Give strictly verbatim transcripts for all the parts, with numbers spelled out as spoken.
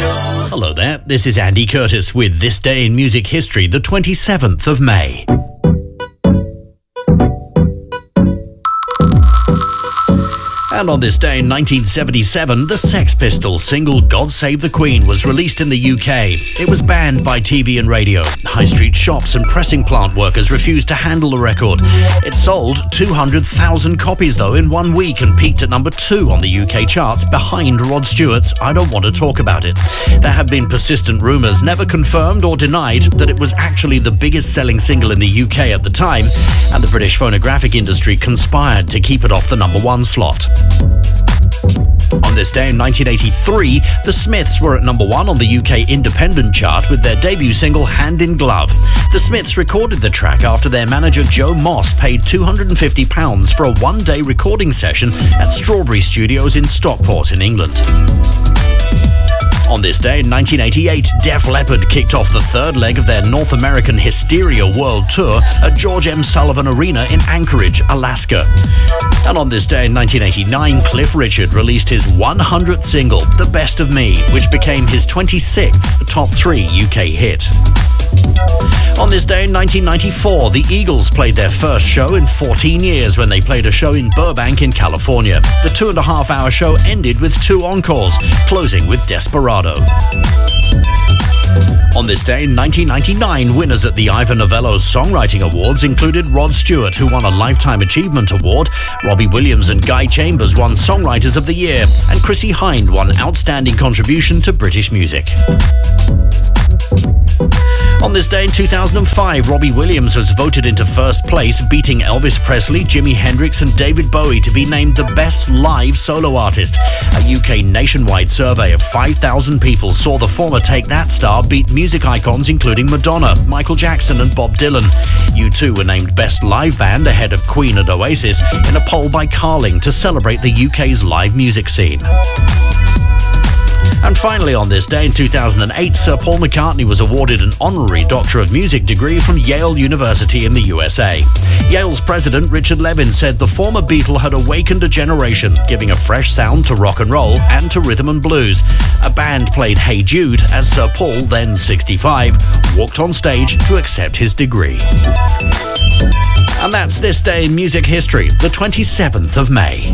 Hello there, this is Andy Curtis with This Day in Music History, the twenty-seventh of May. And on this day in nineteen seventy-seven, the Sex Pistols single God Save the Queen was released in the U K. It was banned by T V and radio. High street shops and pressing plant workers refused to handle the record. It sold two hundred thousand copies though in one week and peaked at number two on the U K charts behind Rod Stewart's I Don't Want to Talk About It. There have been persistent rumours, never confirmed or denied, that it was actually the biggest selling single in the U K at the time, and the British phonographic industry conspired to keep it off the number one slot. On this day in nineteen eighty-three, the Smiths were at number one on the U K Independent chart with their debut single Hand in Glove. The Smiths recorded the track after their manager Joe Moss paid two hundred fifty pounds for a one-day recording session at Strawberry Studios in Stockport in England. On this day in nineteen eighty-eight, Def Leppard kicked off the third leg of their North American Hysteria World Tour at George M. Sullivan Arena in Anchorage, Alaska. And on this day in nineteen eighty-nine, Cliff Richard released his one hundredth single, The Best of Me, which became his twenty-sixth top three U K hit. On this day in nineteen ninety-four, the Eagles played their first show in fourteen years when they played a show in Burbank in California. The two and a half hour show ended with two encores, closing with Desperado. On this day in nineteen ninety-nine, winners at the Ivor Novello Songwriting Awards included Rod Stewart, who won a Lifetime Achievement Award, Robbie Williams and Guy Chambers won Songwriters of the Year, and Chrissie Hynde won Outstanding Contribution to British Music. On this day in two thousand five, Robbie Williams was voted into first place, beating Elvis Presley, Jimi Hendrix and David Bowie to be named the best live solo artist. A U K nationwide survey of five thousand people saw the former take that star beat music icons including Madonna, Michael Jackson and Bob Dylan. U two were named best live band ahead of Queen and Oasis in a poll by Carling to celebrate the U K's live music scene. And finally on this day in two thousand eight, Sir Paul McCartney was awarded an honorary Doctor of Music degree from Yale University in the U S A. Yale's president Richard Levin said the former Beatle had awakened a generation, giving a fresh sound to rock and roll and to rhythm and blues. A band played Hey Jude as Sir Paul, then sixty-five, walked on stage to accept his degree. And that's This Day in Music History, the twenty-seventh of May.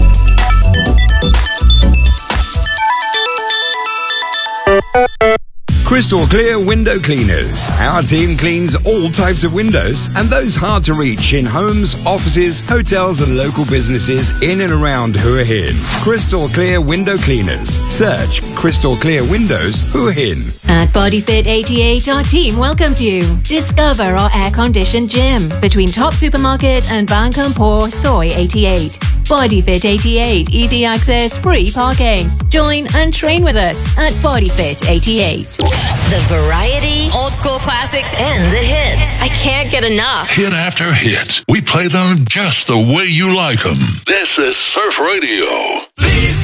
Crystal Clear Window Cleaners. Our team cleans all types of windows and those hard to reach in homes, offices, hotels and local businesses in and around Hua Hin. Crystal Clear Window Cleaners. Search Crystal Clear Windows Hua Hin. At BodyFit eighty-eight, our team welcomes you. Discover our air-conditioned gym between Top Supermarket and Ban Kampor Soy eighty-eight. BodyFit eighty-eight, easy access, free parking. Join and train with us at BodyFit eighty-eight. The variety, old school classics, and the hits. I can't get enough. Hit after hit. We play them just the way you like them. This is Surf Radio. Please.